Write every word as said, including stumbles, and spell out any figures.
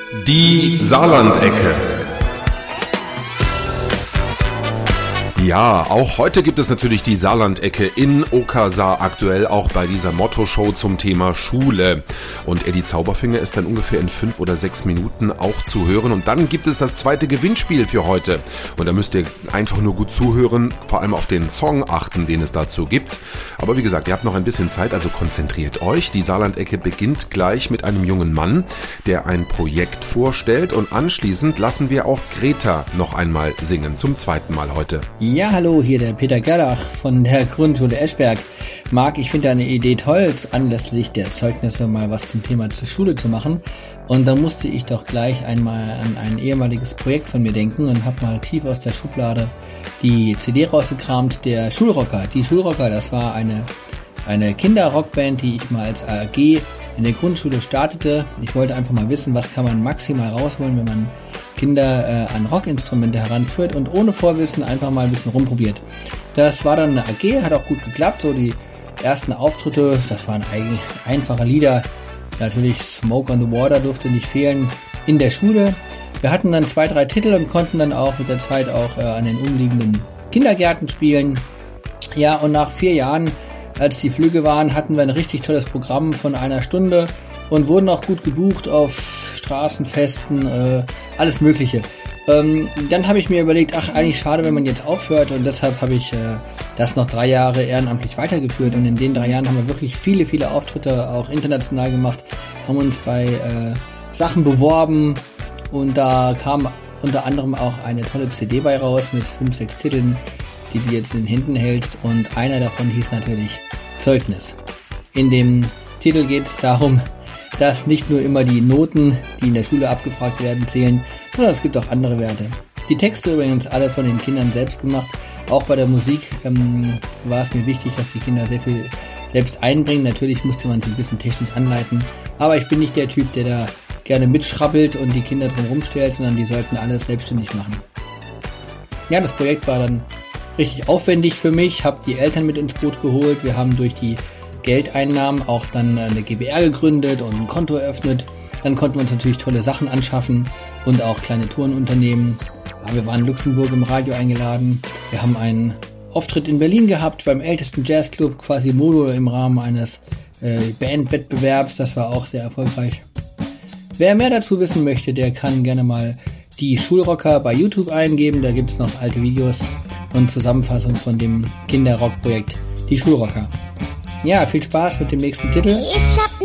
Die Saarlandecke. Ja, auch heute gibt es natürlich die Saarlandecke in Okasa, aktuell auch bei dieser Motto-Show zum Thema Schule. Und Eddie Zauberfinger ist dann ungefähr in fünf oder sechs Minuten auch zu hören. Und dann gibt es das zweite Gewinnspiel für heute. Und da müsst ihr einfach nur gut zuhören, vor allem auf den Song achten, den es dazu gibt. Aber wie gesagt, ihr habt noch ein bisschen Zeit, also konzentriert euch. Die Saarlandecke beginnt gleich mit einem jungen Mann, der ein Projekt vorstellt. Und anschließend lassen wir auch Greta noch einmal singen, zum zweiten Mal heute. Ja, hallo, hier der Peter Gerlach von der Grundschule Eschberg. Marc, ich finde deine Idee toll, anlässlich der Zeugnisse mal was zum Thema zur Schule zu machen. Und da musste ich doch gleich einmal an ein ehemaliges Projekt von mir denken und habe mal tief aus der Schublade die C D rausgekramt, der Schulrocker. Die Schulrocker, das war eine, eine Kinderrockband, die ich mal als A G in der Grundschule startete. Ich wollte einfach mal wissen, was kann man maximal rausholen, wenn man Kinder äh, an Rockinstrumente heranführt und ohne Vorwissen einfach mal ein bisschen rumprobiert. Das war dann eine A G, hat auch gut geklappt, so die ersten Auftritte, das waren eigentlich einfache Lieder. Natürlich Smoke on the Water durfte nicht fehlen in der Schule. Wir hatten dann zwei, drei Titel und konnten dann auch mit der Zeit auch äh, an den umliegenden Kindergärten spielen. Ja, und nach vier Jahren, als die Flüge waren, hatten wir ein richtig tolles Programm von einer Stunde und wurden auch gut gebucht auf Straßenfesten, äh, alles Mögliche. Ähm, dann habe ich mir überlegt, ach, eigentlich schade, wenn man jetzt aufhört, und deshalb habe ich äh, das noch drei Jahre ehrenamtlich weitergeführt, und in den drei Jahren haben wir wirklich viele, viele Auftritte auch international gemacht, haben uns bei äh, Sachen beworben, und da kam unter anderem auch eine tolle C D bei raus mit fünf, sechs Titeln, die du jetzt in den Händen hältst, und einer davon hieß natürlich Zeugnis. In dem Titel geht es darum, dass nicht nur immer die Noten, die in der Schule abgefragt werden, zählen, sondern es gibt auch andere Werte. Die Texte übrigens alle von den Kindern selbst gemacht. Auch bei der Musik ähm, war es mir wichtig, dass die Kinder sehr viel selbst einbringen. Natürlich musste man sie ein bisschen technisch anleiten, aber ich bin nicht der Typ, der da gerne mitschrabbelt und die Kinder drum rumstellt, sondern die sollten alles selbstständig machen. Ja, das Projekt war dann richtig aufwendig für mich, habe die Eltern mit ins Boot geholt. Wir haben durch die Geldeinnahmen auch dann eine G b R gegründet und ein Konto eröffnet. Dann konnten wir uns natürlich tolle Sachen anschaffen und auch kleine Touren unternehmen. Wir waren in Luxemburg im Radio eingeladen. Wir haben einen Auftritt in Berlin gehabt beim ältesten Jazzclub Quasimodo im Rahmen eines äh, Bandwettbewerbs. Das war auch sehr erfolgreich. Wer mehr dazu wissen möchte, der kann gerne mal die Schulrocker bei YouTube eingeben. Da gibt es noch alte Videos und Zusammenfassungen von dem Kinderrockprojekt Die Schulrocker. Ja, viel Spaß mit dem nächsten Titel. Ich hab